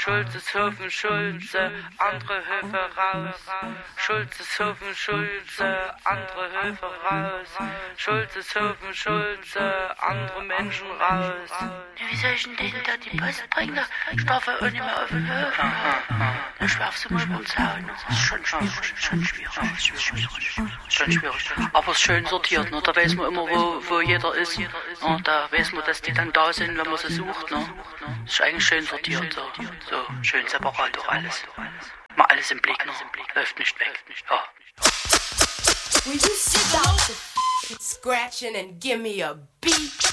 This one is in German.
Schulzeshofen, Schulze, andere Höfe raus. Schulzeshofen, Schulze, andere Höfe raus. Schulzeshofen, Schulze, andere Menschen raus. Wie soll ich denn da die Post bringen? Ich darf auch nicht mehr auf den Höfen. Da schwerfst du mal ins Hauen. Das ist schon schwierig. Aber es ist schön sortiert, ne? Da weiß man immer, wo jeder ist. Ne? Da weiß man, dass die dann da sind, wenn man sie sucht. Ne? Das ist eigentlich schön sortiert. So schön separat auch alles. Mal alles im Blick. Ne? Läuft nicht weg. Ja. Will you sit down, scratching and give me a beat?